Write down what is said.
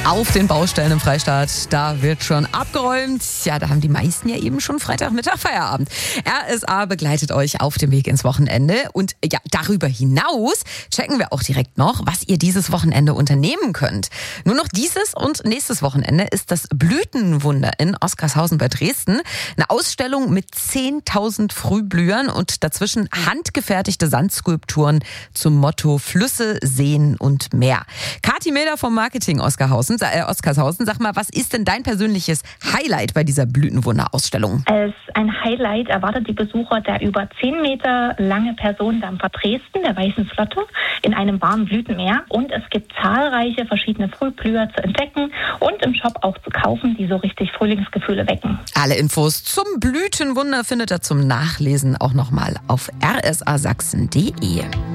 Auf den Baustellen im Freistaat, da wird schon abgeräumt. Ja, da haben die meisten ja eben schon Freitagmittag Feierabend. RSA begleitet euch auf dem Weg ins Wochenende. Und ja, darüber hinaus checken wir auch direkt noch, was ihr dieses Wochenende unternehmen könnt. Nur noch dieses und nächstes Wochenende ist das Blütenwunder in Oskarshausen bei Dresden. Eine Ausstellung mit 10.000 Frühblühern und dazwischen handgefertigte Sandskulpturen zum Motto Flüsse, Seen und Meer. Kathi Meder vom Marketing Oskarshausen, sag mal, was ist denn dein persönliches Highlight bei dieser Blütenwunder-Ausstellung? Als ein Highlight erwartet die Besucher der über 10 Meter lange Personendampfer Dresden, der Weißen Flotte, in einem warmen Blütenmeer. Und es gibt zahlreiche verschiedene Frühblüher zu entdecken und im Shop auch zu kaufen, die so richtig Frühlingsgefühle wecken. Alle Infos zum Blütenwunder findet ihr zum Nachlesen auch nochmal auf rsasachsen.de.